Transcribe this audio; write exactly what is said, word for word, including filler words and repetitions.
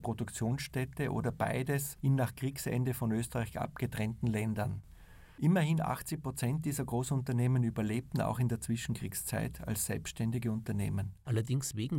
Produktionsstätte oder beides in nach Kriegsende von Österreich abgetrennten Ländern. Immerhin achtzig Prozent dieser Großunternehmen überlebten auch in der Zwischenkriegszeit als selbstständige Unternehmen. Allerdings wegen